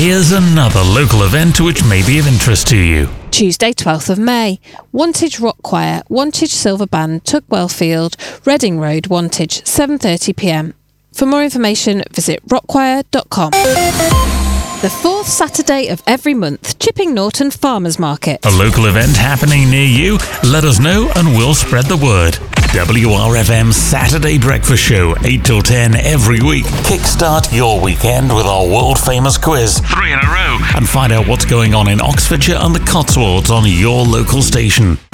Here's another local event which may be of interest to you. Tuesday, 12th of May. Wantage Rock Choir, Wantage Silver Band, Tugwell Field, Reading Road, Wantage, 7:30pm. For more information, visit rockchoir.com. The fourth Saturday of every month, Chipping Norton Farmers Market. A local event happening near you? Let us know and we'll spread the word. WRFM Saturday Breakfast Show, 8 till 10 every week. Kickstart your weekend with our world-famous quiz, 3 in a row, and find out what's going on in Oxfordshire and the Cotswolds on your local station.